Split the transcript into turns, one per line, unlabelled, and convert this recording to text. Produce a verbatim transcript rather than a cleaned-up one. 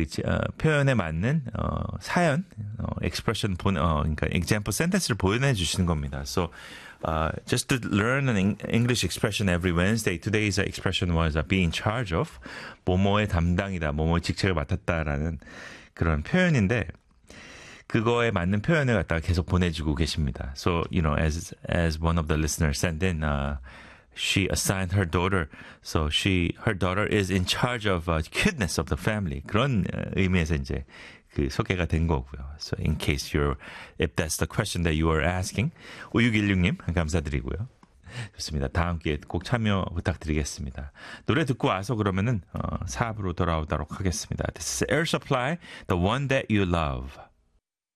어, 표현에 맞는 어, 사연, 어, expression 본, 어, 그러니까 example sentence를 보내주시는 겁니다. So, uh, just to learn an English expression every Wednesday, today's expression was uh, be in charge of, 뭐뭐의 담당이다, 뭐뭐의 직책을 맡았다라는 그런 표현인데, 그거에 맞는 표현을 갖다가 계속 보내주고 계십니다. So, you know, as as one of the listeners sent in, uh, she assigned her daughter, so she her daughter is in charge of uh, cuteness of the family. 그런 의미에서 이제 그 소개가 된 거고요. So, in case you're, if that's the question that you are asking, 오육일육 님 감사드리고요. 좋습니다. 다음 기회에 꼭 참여 부탁드리겠습니다. 노래 듣고 와서 그러면은 어, 사 부로 돌아오도록 하겠습니다. This is Air Supply, The One That You Love.